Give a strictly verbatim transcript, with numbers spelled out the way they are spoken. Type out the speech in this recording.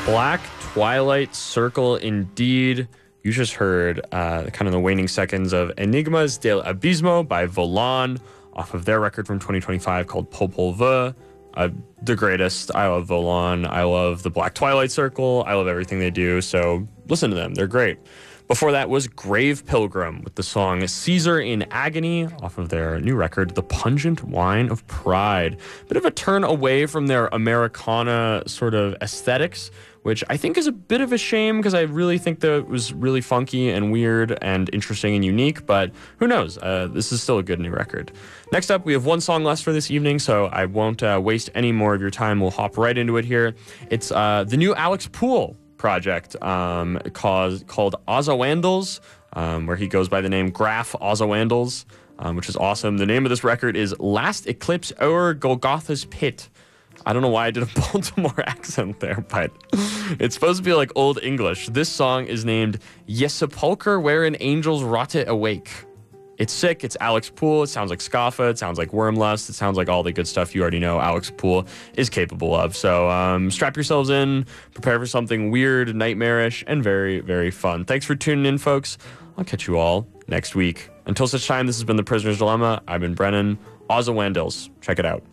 Black Twilight Circle, indeed. You just heard uh, kind of the waning seconds of Enigmas del Abismo by Volan off of their record from twenty twenty-five called Popol Vuh. Uh, the greatest. I love Volan. I love the Black Twilight Circle. I love everything they do. So listen to them. They're great. Before that was Grave Pilgrim with the song Caesar in Agony off of their new record, The Pungent Wine of Pride. Bit of a turn away from their Americana sort of aesthetics, which I think is a bit of a shame because I really think that it was really funky and weird and interesting and unique, but who knows? Uh, this is still a good new record. Next up, we have one song less for this evening, so I won't uh, waste any more of your time. We'll hop right into it here. It's uh, the new Alex Poole project um, called, called Ozzawandles, um, where he goes by the name Graf Ozzawandles, um, which is awesome. The name of this record is Last Eclipse O'er Golgotha's Pit. I don't know why I did a Baltimore accent there, but it's supposed to be like Old English. This song is named Yesepulcher Wherein Angels Rotte Awake. It's sick. It's Alex Poole. It sounds like Scaffa. It sounds like Wormlust. It sounds like all the good stuff you already know Alex Poole is capable of. So um, strap yourselves in, prepare for something weird, nightmarish, and very, very fun. Thanks for tuning in, folks. I'll catch you all next week. Until such time, this has been The Prisoner's Dilemma. I've been Brennan. Ozzawandles. Check it out.